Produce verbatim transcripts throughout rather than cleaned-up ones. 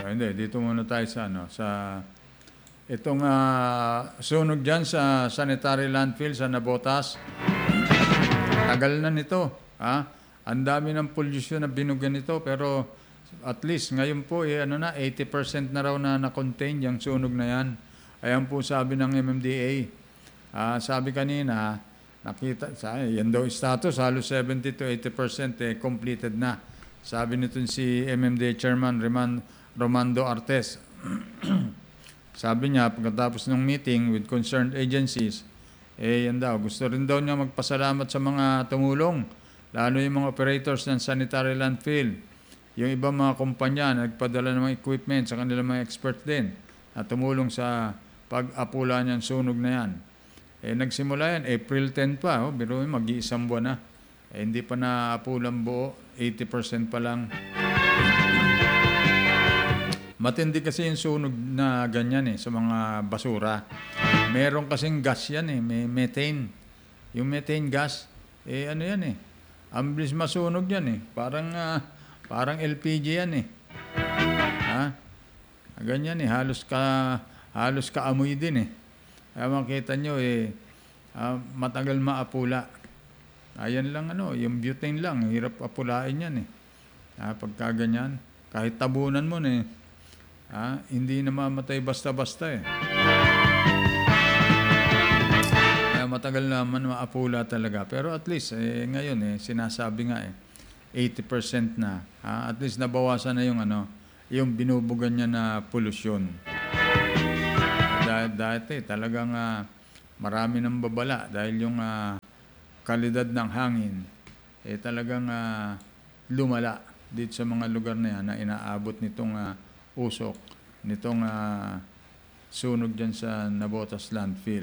hindi, dito muna tayo sa ano, sa itong ah, sunog diyan sa sanitary landfill sa Navotas. Tagal na nito, ha? Ang dami ng pollution na binugan nito, pero at least ngayon po eh, ano na eighty percent na raw na na-contain yung sunog na yan. Ayan po sabi ng M M D A. Ah, sabi kanina, nakita sa yan daw status halos seventy to eighty percent eh, completed na. Sabi nito si M M D A Chairman Roman, Romando Artes. Sabi niya pagkatapos ng meeting with concerned agencies, eh yan daw, gusto rin daw niya magpasalamat sa mga tumulong, lalo yung mga operators ng sanitary landfill. Yung ibang mga kumpanya na nagpadala ng mga equipment sa kanilang mga experts din na tumulong sa pag-apula niyang sunog na yan. Eh, nagsimula yan, April tenth pa, oh, pero mag-iisang buwan na. Eh, hindi pa na-apulang buo, eighty percent pa lang. Matindi kasi yung sunog na ganyan eh, sa mga basura. Meron kasing gas yan eh, may methane. Yung methane gas, eh ano yan eh, ang bilis masunog yan eh. Parang, uh, parang L P G yan eh. Ha? Ganyan eh, halos ka, halos kaamoy din eh. Kaya makita nyo eh, uh, matagal maapula. Ayan lang ano, yung butane lang, hirap apulain yan eh. Ah, pagka ganyan, kahit tabunan mo na eh, ah, hindi na mamatay basta-basta eh. Kaya matagal naman maapula talaga. Pero at least, eh, ngayon eh, sinasabi nga eh, eighty percent na. Ah, at least nabawasan na yung ano, yung binubugan niya na polusyon. Dati talagang uh, marami ng babala dahil yung uh, kalidad ng hangin eh talagang uh, lumala dito sa mga lugar na yan na inaabot nitong uh, usok, nitong uh, sunog dyan sa Navotas landfill.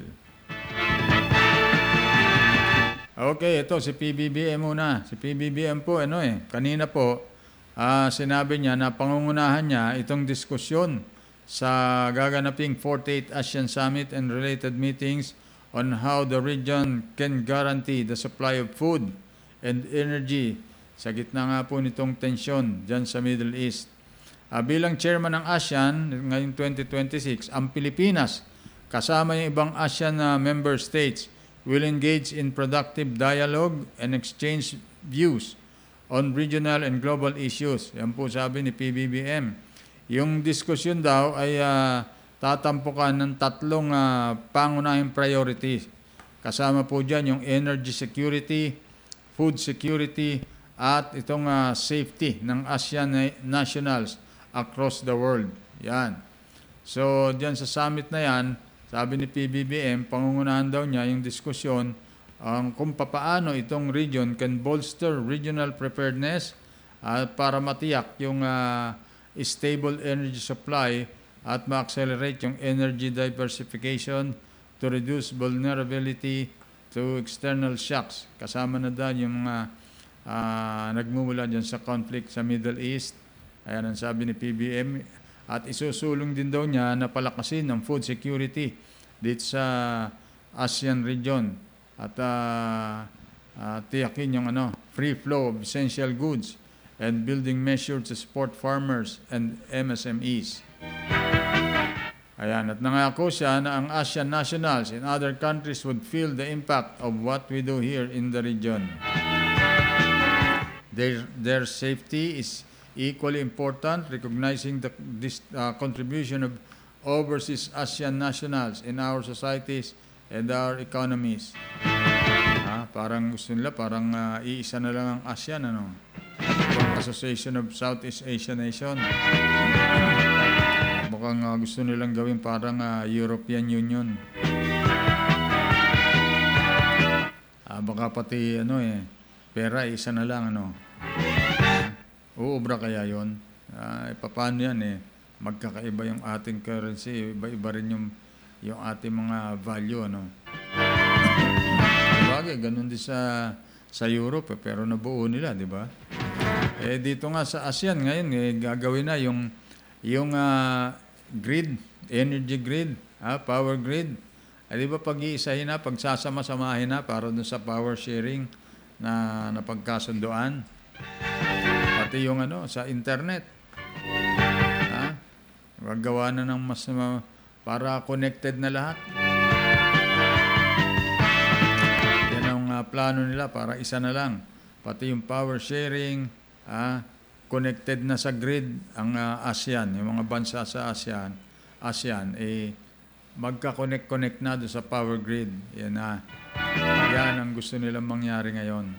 Okay, ito si P B B M muna. Si P B B M po, ano eh, kanina po uh, sinabi niya na pangungunahan niya itong diskusyon sa gaganaping forty-eighth ASEAN Summit and related meetings on how the region can guarantee the supply of food and energy sa gitna nga po nitong tensyon dyan sa Middle East. Uh, bilang chairman ng ASEAN ngayong twenty twenty-six, ang Pilipinas kasama yung ibang ASEAN uh, member states will engage in productive dialogue and exchange views on regional and global issues. Yan po sabi ni P B B M. Yung diskusyon daw ay uh, tatampukan ng tatlong uh, pangunahing priorities. Kasama po dyan yung energy security, food security, at itong uh, safety ng ASEAN nationals across the world. Yan. So, dyan sa summit na yan, sabi ni P B B M, pangungunahan daw niya yung diskusyon um, kung papaano itong region can bolster regional preparedness uh, para matiyak yung uh, stable energy supply at ma-accelerate yung energy diversification to reduce vulnerability to external shocks. Kasama na daw yung mga uh, nagmumula dyan sa conflict sa Middle East. Ayan ang sabi ni P B M. At isusulong din daw niya na palakasin ng food security dito sa ASEAN region. At uh, uh, tiyakin yung ano, free flow of essential goods and building measures to support farmers and M S M Es. Ayan, at nangako siya na ang ASEAN nationals in other countries would feel the impact of what we do here in the region. Their, their safety is equally important, recognizing the this, uh, contribution of overseas ASEAN nationals in our societies and our economies. Ah, parang gusto nila, parang uh, iisa na lang ang ASEAN, ano? Association of Southeast Asian Nation. Mukhang uh, gusto nilang gawin parang uh, European Union. Ah, baka pati ano eh, pera isa na lang, ano. Uubra kaya yon? Ah, paano yan eh? Magkakaiba yung ating currency, iba-iba rin yung, yung ating mga value, ano. Bagay, ganun din sa sa Europe eh, pero nabuo nila, di ba? Eh dito nga sa ASEAN ngayon eh gagawin na yung yung uh, grid, energy grid, ah, power grid. Eh, di ba pag-iisahin na, pagsasama-samahin na para dun sa power sharing na napagkasunduan. Pati yung ano sa internet. Ha? Gagawa na ng mas ma- para connected na lahat. Yan ang ah, plano nila para isa na lang. Pati yung power sharing, ah, connected na sa grid ang ah, ASEAN, yung mga bansa sa ASEAN, ASEAN, eh, magka-connect-connect na doon sa power grid. Yan na. Yan ang gusto nilang mangyari ngayon.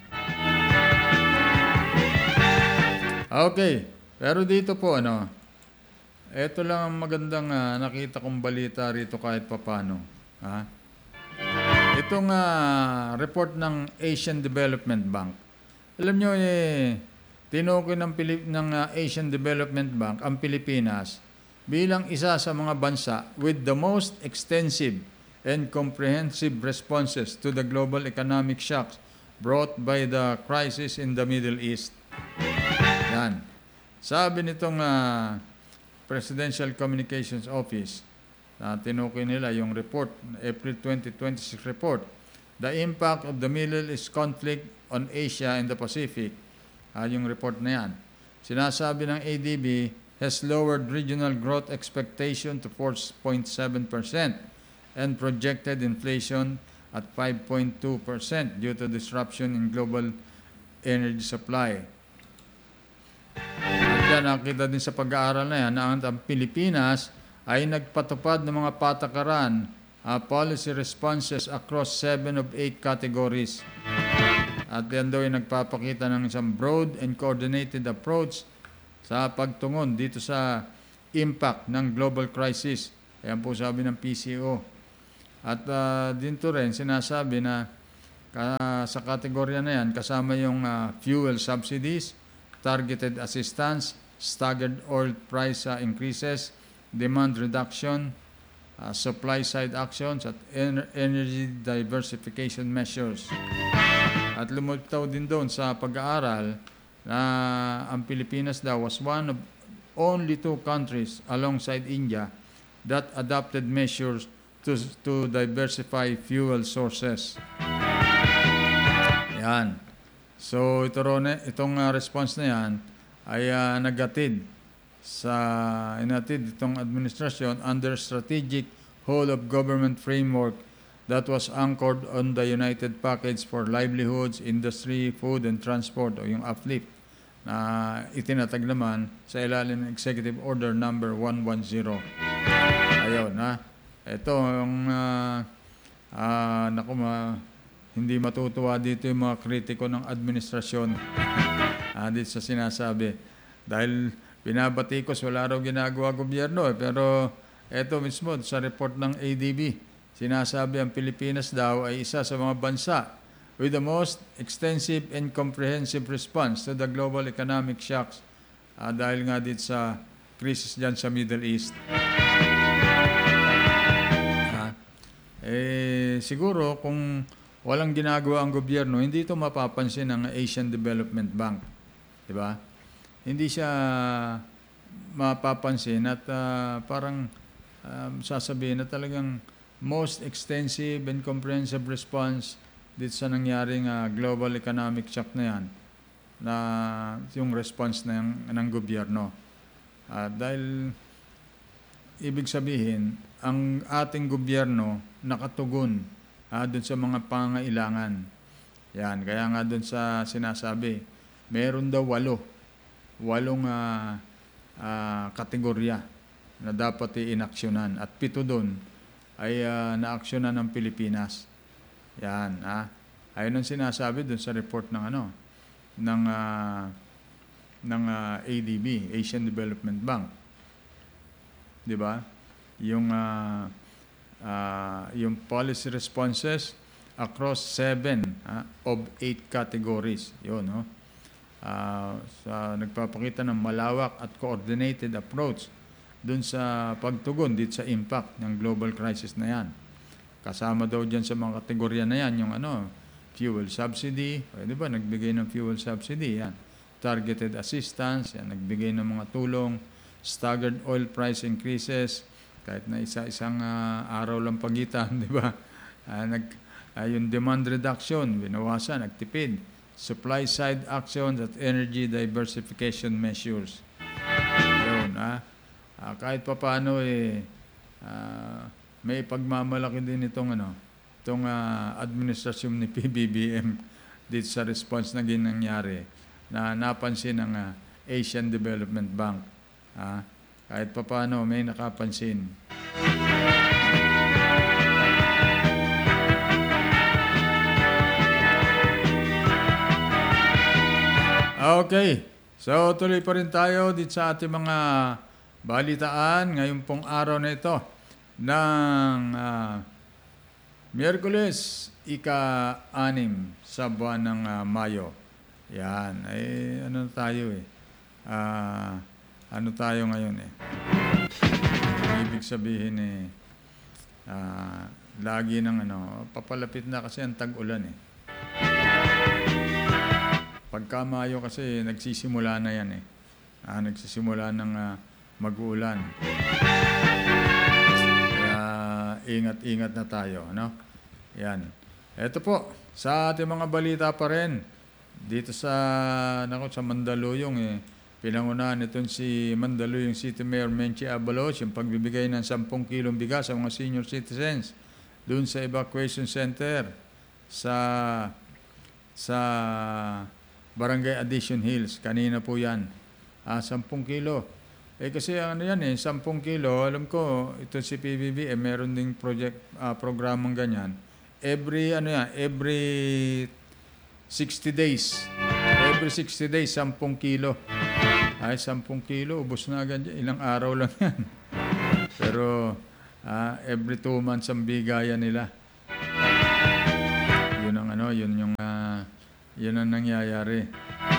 Okay. Pero dito po, ano, ito lang ang magandang ah, nakita kong balita rito kahit papano. Ha? Itong ah, report ng Asian Development Bank. Alam nyo, eh, tinukoy ng, Pilip, ng ah, Asian Development Bank ang Pilipinas bilang isa sa mga bansa with the most extensive and comprehensive responses to the global economic shocks brought by the crisis in the Middle East. Yan. Sabi nitong uh, Presidential Communications Office, na tinukoy nila yung report, April twenty twenty-six report, the impact of the Middle East conflict on Asia and the Pacific, uh, yung report na yan. Sinasabi ng A D B has lowered regional growth expectation to four point seven percent and projected inflation at five point two percent due to disruption in global energy supply. At yan, nakita din sa pag-aaral na yan na ang Pilipinas ay nagpatupad ng mga patakaran, uh, policy responses across seven of eight categories. At yan daw ay nagpapakita ng isang broad and coordinated approach sa pagtungon dito sa impact ng global crisis. Ayan po sabi ng P C O. At uh, dito rin sinasabi na uh, sa kategorya na yan kasama yung uh, fuel subsidies, targeted assistance, staggered oil price uh, increases, demand reduction, uh, supply side actions, at en- energy diversification measures. At lumitaw din doon sa pag-aaral na ang Pilipinas daw was one of only two countries alongside India that adopted measures to, to diversify fuel sources. Yan. So ito ron, itong uh, response na yan ay uh, nagatid sa inatid itong administrasyon under strategic whole of government framework that was anchored on the United Package for Livelihoods, Industry, Food and Transport o yung A F L I P na itinatag naman sa ilalim ng Executive Order number one ten. Ayun, ha. Ito yung uh, uh, naku, ma, hindi matutuwa dito yung mga kritiko ng administrasyon ah, dito sa sinasabi. Dahil binabatikos, wala raw ginagawa gobyerno. Eh. Pero eto mismo sa report ng A D B, sinasabi ang Pilipinas daw ay isa sa mga bansa with the most extensive and comprehensive response to the global economic shocks ah, dahil nga dito sa crisis dyan sa Middle East. Ah, eh, siguro kung walang ginagawa ang gobyerno, hindi ito mapapansin ng Asian Development Bank. Di ba? Hindi siya mapapansin at uh, parang um, sasabihin na talagang most extensive and comprehensive response dito sa nangyaring uh, global economic shock na yan, na yung response na yung, ng gobyerno. Uh, dahil ibig sabihin, ang ating gobyerno nakatugon Ah, doon sa mga pangailangan. Yan, kaya nga doon sa sinasabi, meron daw walo, walong uh, uh, kategorya na dapat i-inaksyonan. At pito doon ay uh, naaksyonan ng Pilipinas. Yan, ah. Ayun ang sinasabi doon sa report ng ano, ng uh, ng uh, A D B, Asian Development Bank. 'Di ba? Yung uh, Uh, yung policy responses across seven uh, of eight categories. Yun, no? Uh, sa, nagpapakita ng malawak at coordinated approach dun sa pagtugon dito sa impact ng global crisis na yan. Kasama daw dyan sa mga kategorya na yan, yung ano, fuel subsidy, o, di ba, nagbigay ng fuel subsidy, yan. Targeted assistance, yan, nagbigay ng mga tulong, staggered oil price increases, kahit na isa-isang uh, araw lang pagitan, di ba? Uh, nag, uh, yung demand reduction, binawasan, nagtipid. Supply side actions at energy diversification measures. Yun, ah. ah, kahit papaano eh, ah, may pagmamalaki din itong ano, itong ah, administrasyon ni P B B M dito sa response na ginangyari na napansin ng ah, Asian Development Bank. Ah, kahit papaano may nakapansin. Okay. So, tuloy pa rin tayo dito sa ating mga balitaan ngayon pong araw na ito ng uh, Miyerkules, ika-anim sa buwan ng uh, Mayo. Yan. Ay, ano tayo eh. Uh, ano tayo ngayon eh. Ibig sabihin eh, uh, lagi ng ano, papalapit na kasi ang tag-ulan eh. Pagka Mayo kasi nagsisimula na yan eh. Ah, nagsisimula ng uh, mag-uulan. Kaya ingat-ingat na tayo, no? Yan. Ito po, sa ating mga balita pa rin, dito sa, nako, sa Mandaluyong eh, pinangunahan itong si Mandaluyong City Mayor Menchie Abalos, yung pagbibigay ng sampung kilong bigas sa mga senior citizens doon sa evacuation center sa sa Barangay Addition Hills. Kanina po yan. Ah, sampung kilo. Eh kasi ano yan eh, sampung kilo, alam ko, ito si P B B, eh, meron ding project, ah, programang ganyan. Every, ano yan, every sixty days. Every sixty days, sampung kilo. Ay, sampung kilo, ubos na agad yan. Ilang araw lang yan. Pero, ah, every two months ang bigayan nila. Yun ang ano, yun yung, ah, yun ang nangyayari.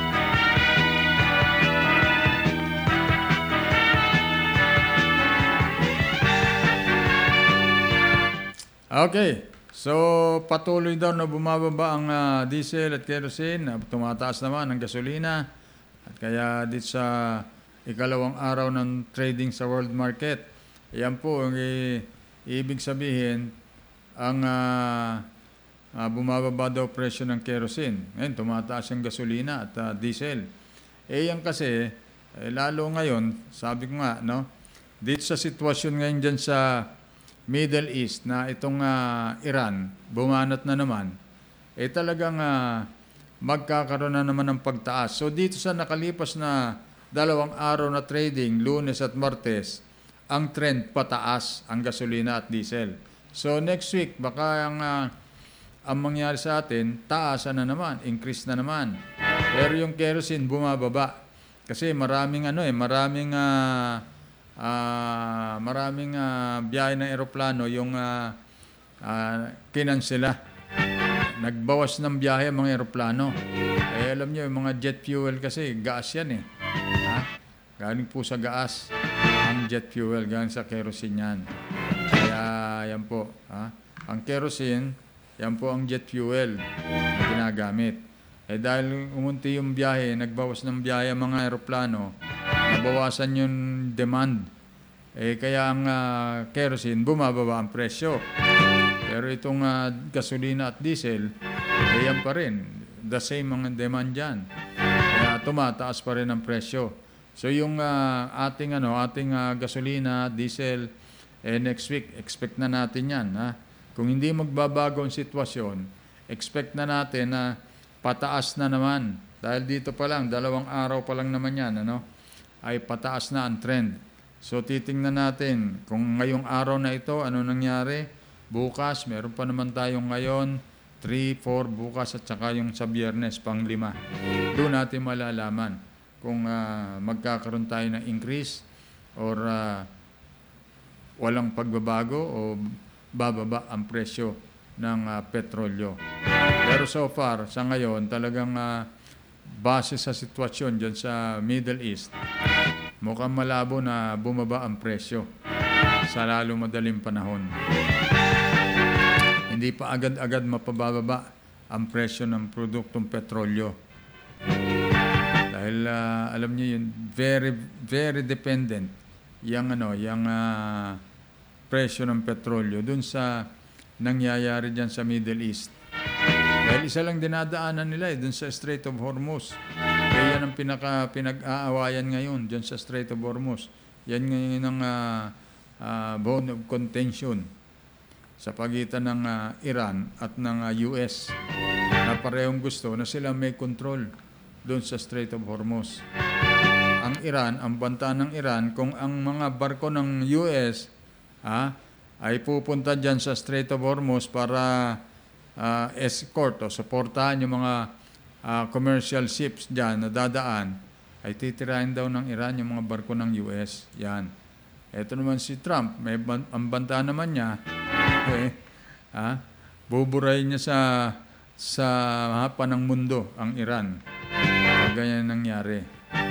Okay. So, patuloy daw na bumababa ang uh, diesel at kerosene. Tumataas naman ang gasolina. At kaya dito sa ikalawang araw ng trading sa world market, yan po ang i- ibig sabihin, ang uh, Uh, bumababa daw presyo ng kerosene. Ngayon, tumataas ang gasolina at uh, diesel. Eh, yan kasi, eh, lalo ngayon, sabi ko nga, no, dito sa sitwasyon ngayon dyan sa Middle East, na itong uh, Iran, bumanat na naman, eh talagang uh, magkakaroon na naman ng pagtaas. So, dito sa nakalipas na dalawang araw na trading, Lunes at Martes, ang trend pataas ang gasolina at diesel. So, next week, baka ang uh, ang mangyari sa atin, taasan na naman, increase na naman. Pero yung kerosene bumababa. Kasi maraming ano eh, maraming uh, uh, maraming uh, biyahe ng eroplano yung uh, uh, kinansela. Nagbawas ng biyahe ang mga eroplano. Eh alam niyo, yung mga jet fuel kasi, gas yan eh. Ha? Galing po sa gas ang jet fuel, galing sa kerosene yan. Kaya yan po. Ha? Ang kerosene, yan po ang jet fuel na ginagamit. Eh dahil umunti yung biyahe, nagbawas ng biyahe ang mga aeroplano, nabawasan yung demand. Eh kaya ang uh, kerosene, bumababa ang presyo. Pero itong uh, gasolina at diesel, eh yan pa rin. The same ang demand dyan. Kaya tumataas pa rin ang presyo. So yung uh, ating, ano, ating uh, gasolina, diesel, eh next week, expect na natin yan. Ha? Kung hindi magbabago ang sitwasyon, expect na natin na pataas na naman. Dahil dito pa lang, dalawang araw pa lang naman yan, ano, ay pataas na ang trend. So titingnan natin kung ngayong araw na ito, ano nangyari. Bukas, meron pa naman tayong ngayon, three, four, bukas at saka yung sa Biyernes, pang lima. Doon natin malalaman kung uh, magkakaroon tayo ng increase or uh, walang pagbabago o bababa ang presyo ng uh, petrolyo. Pero so far, sa ngayon, talagang uh, base sa sitwasyon dyan sa Middle East, mukhang malabo na bumaba ang presyo sa lalo madaling panahon. Hindi pa agad-agad mapababa ang presyo ng produktong petrolyo. Dahil uh, alam niyo yun, very, very dependent yung, ano, yung uh, presyo ng petrolyo dun sa nangyayari dyan sa Middle East. Dahil isa lang dinadaanan nila eh, dun sa Strait of Hormuz. Kaya yan ang pinaka, pinag-aawayan ngayon dyan sa Strait of Hormuz. Yan ngayon ang uh, uh, bone of contention sa pagitan ng uh, Iran at ng uh, U S na parehong gusto na sila may control doon sa Strait of Hormuz. Ang Iran, ang banta ng Iran, kung ang mga barko ng U S ah, ay pupunta dyan sa Strait of Hormuz para uh, escort o supportahan yung mga uh, commercial ships dyan na dadaan, ay titirahin daw ng Iran yung mga barko ng U S. Yan. Ito naman si Trump, may ban- ang banta naman niya, eh, ah, buburahin niya sa sa hapa ng mundo ang Iran. Ganyan nangyari.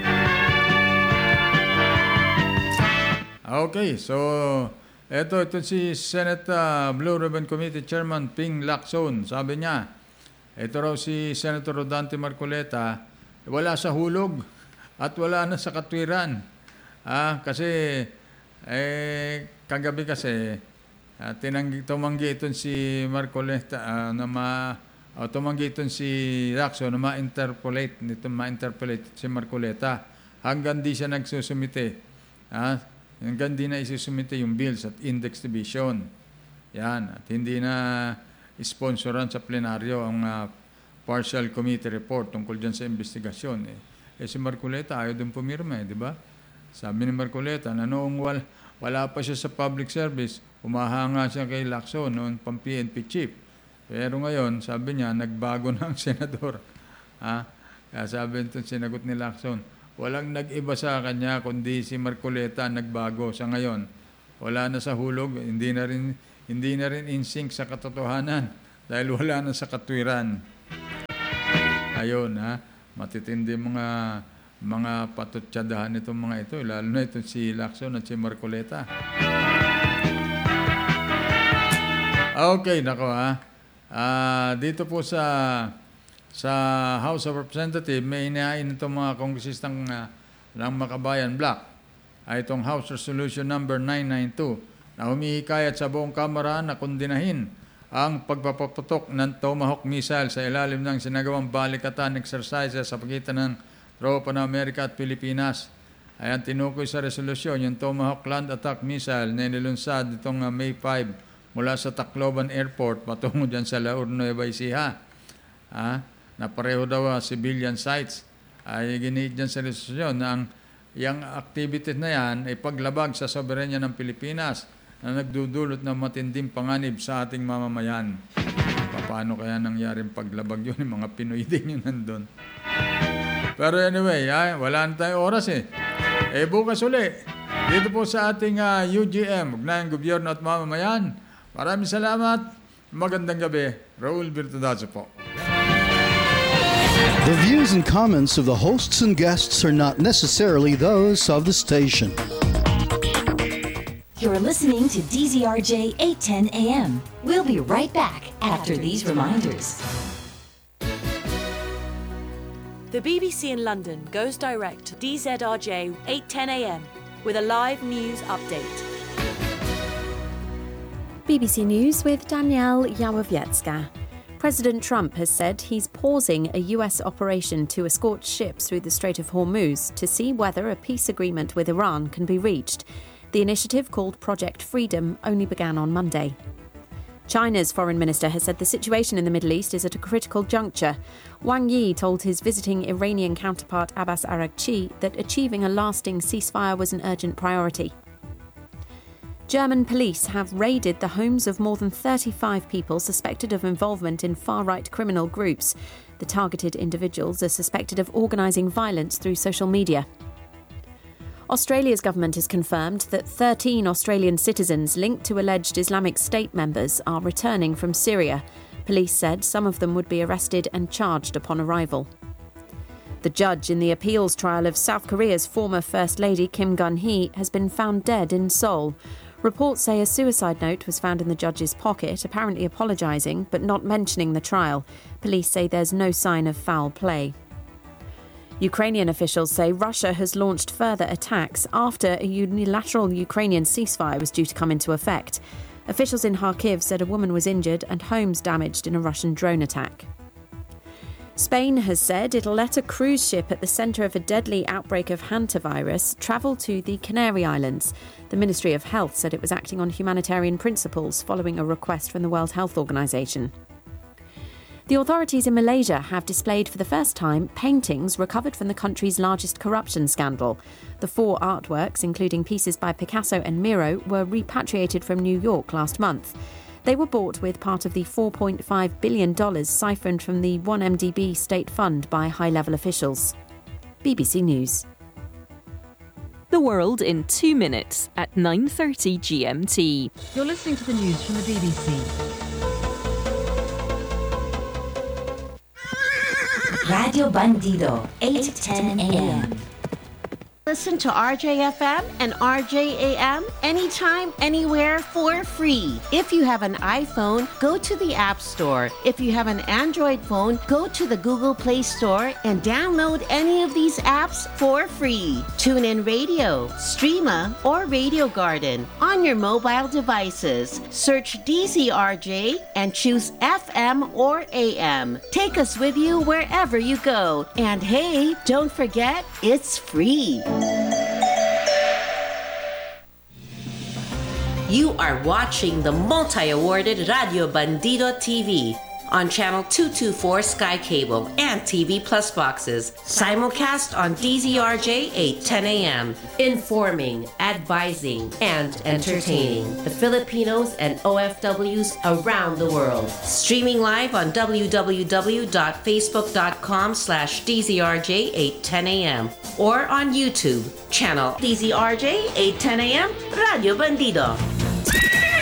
Okay, so ito, ito si Senate uh, Blue Ribbon Committee Chairman Ping Lacson. Sabi niya, ito raw si Senator Rodante Marcoleta, wala sa hulog at wala na sa katwiran. Ah, kasi eh, kagabi kasi uh, tinanggi, tumanggi itong si Marcoleta uh, na ma uh, tumanggi itong si Lacson na ma-interpolate nito ma-interpolate si Marcoleta hanggang di siya nagsusumite. Ah, hanggang di na isusumite yung bills at index division. Yan, at hindi na sponsoran sa plenaryo ang uh, partial committee report tungkol dyan sa investigasyon. Eh, eh si Marcoleta ayaw din pumirma, eh, di ba? Sabi ni Marcoleta na noong wal, wala pa siya sa public service, humahanga siya kay Lacson noon pang P N P chief. Pero ngayon, sabi niya, nagbago na ang senador. Ha? Kaya sabi nito, sinagot ni Lacson, walang nag-iba sa kanya kundi si Marcoleta nagbago sa ngayon. Wala na sa hulog, hindi na rin, hindi na rin in sync sa katotohanan dahil wala na sa katwiran. Ayun, ha? Matitindi mga mga patutsadahan itong mga ito, lalo na ito si Lacson at si Marcoleta. Okay, nako ha. Uh, dito po sa sa House of Representatives, may inain itong mga kongresistang uh, ng Makabayan Bloc. Ay itong House Resolution number nine ninety-two na humihikayat sa buong Kamara na kundinahin ang pagpapaputok ng Tomahawk missile sa ilalim ng sinagawang balikatan exercises sa pagitan ng tropa ng Amerika at Pilipinas. Ayan, tinukoy sa resolusyon yung Tomahawk land attack missile na nilunsad itong uh, May fifth mula sa Tacloban Airport patungo dyan sa La Nueva Ecija. Ah, na pareho daw uh, civilian sites. Ay giniit dyan sa resolusyon na ang yung activities na yan ay paglabag sa soberenya ng Pilipinas na nagdudulot ng matinding panganib sa ating mamamayan. Paano kaya nangyaring paglabag yun? Yung mga Pinoy din yun nandun. Pero anyway, ay, wala na tayong oras eh. Eh bukas uli, dito po sa ating uh, U G M, Ugnayang Gobyerno at Mamamayan. Maraming salamat. Magandang gabi. Raul Virtudazo po. The views and comments of the hosts and guests are not necessarily those of the station. You're listening to D Z R J eight ten A M. We'll be right back after these reminders. The B B C in London goes direct to D Z R J eight ten A M with a live news update. B B C News with Danielle Yawowiecka. President Trump has said he's pausing a U S operation to escort ships through the Strait of Hormuz to see whether a peace agreement with Iran can be reached. The initiative, called Project Freedom, only began on Monday. China's foreign minister has said the situation in the Middle East is at a critical juncture. Wang Yi told his visiting Iranian counterpart Abbas Araghchi that achieving a lasting ceasefire was an urgent priority. German police have raided the homes of more than thirty-five people suspected of involvement in far-right criminal groups. The targeted individuals are suspected of organising violence through social media. Australia's government has confirmed that thirteen Australian citizens linked to alleged Islamic State members are returning from Syria. Police said some of them would be arrested and charged upon arrival. The judge in the appeals trial of South Korea's former First Lady Kim Gun-hee has been found dead in Seoul. Reports say a suicide note was found in the judge's pocket, apparently apologising but not mentioning the trial. Police say there's no sign of foul play. Ukrainian officials say Russia has launched further attacks after a unilateral Ukrainian ceasefire was due to come into effect. Officials in Kharkiv said a woman was injured and homes damaged in a Russian drone attack. Spain has said it'll let a cruise ship at the centre of a deadly outbreak of hantavirus travel to the Canary Islands. The Ministry of Health said it was acting on humanitarian principles following a request from the World Health Organization. The authorities in Malaysia have displayed for the first time paintings recovered from the country's largest corruption scandal. The four artworks, including pieces by Picasso and Miro, were repatriated from New York last month. They were bought with part of the four point five billion dollars siphoned from the one M D B state fund by high-level officials. B B C News. The world in two minutes at nine thirty G M T. You're listening to the news from the B B C. Radio Bandido, eight ten a.m. Listen to R J F M and R J A M anytime, anywhere for free. If you have an iPhone, go to the App Store. If you have an Android phone, go to the Google Play Store and download any of these apps for free. TuneIn Radio, Streama, or Radio Garden on your mobile devices. Search D Z R J and choose F M or A M. Take us with you wherever you go. And hey, don't forget, it's free. You are watching the multi-awarded Radio Bandido T V on Channel two twenty-four Sky Cable and T V Plus boxes. Simulcast on D Z R J eight ten a.m. Informing, advising, and entertaining the Filipinos and O F Ws around the world. Streaming live on w w w dot facebook dot com slash D Z R J eight ten a.m. or on YouTube, channel D Z R J eight ten a.m. Radio Bandido.